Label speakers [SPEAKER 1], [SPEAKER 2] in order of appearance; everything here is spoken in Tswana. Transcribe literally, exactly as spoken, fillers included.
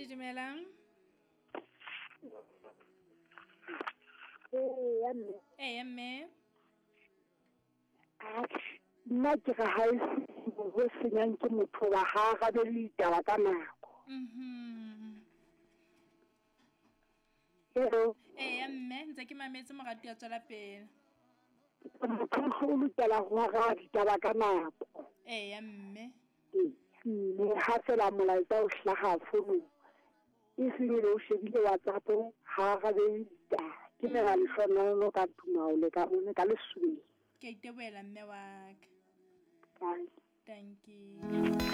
[SPEAKER 1] Lesedi dumelang.
[SPEAKER 2] Eh ya mme.
[SPEAKER 1] Eh mme.
[SPEAKER 2] Ah, nna ke ga ha go senyang ke motho wa ha ga be le ditaba ka nako.
[SPEAKER 1] Mhm.
[SPEAKER 2] Hello.
[SPEAKER 1] Eh mme ntse ke mametse morati ya tswela pele.
[SPEAKER 2] Motho o lokela go ga ditaba ka nako.
[SPEAKER 1] Eh mme.
[SPEAKER 2] mme ha fela molaetsa o hlaga fono e sengwe o shebile WhatsApp ha ga be ditaba ke ne ga le sona no ka tumao le ka mone ka leswe.
[SPEAKER 1] Ke iteboela mme wa ka.
[SPEAKER 2] Bye.
[SPEAKER 1] Thank you.